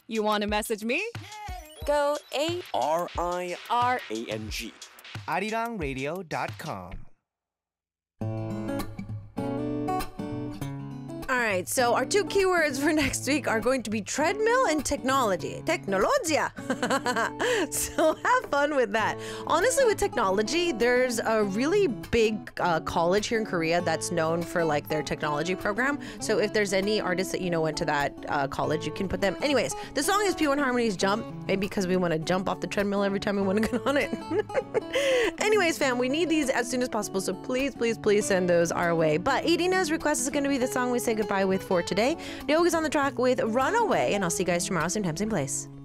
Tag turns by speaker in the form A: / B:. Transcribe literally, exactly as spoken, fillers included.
A: You want to message me?
B: Go A
C: R I
B: R
C: A N G.
D: arirang radio dot com.
E: All right, so our two keywords for next week are going to be treadmill and technology. Technologia. So have fun with that. Honestly, with technology, there's a really big uh, college here in Korea that's known for like their technology program. So if there's any artists that you know went to that uh, college, you can put them. Anyways, the song is P one Harmony's Jump. Maybe because we want to jump off the treadmill every time we want to get on it. Anyways, fam, we need these as soon as possible. So please, please, please send those our way. But Irina's request is going to be the song we say goodbye with for today. Nyog is on the track with Runaway, and I'll see you guys tomorrow, same time, same place.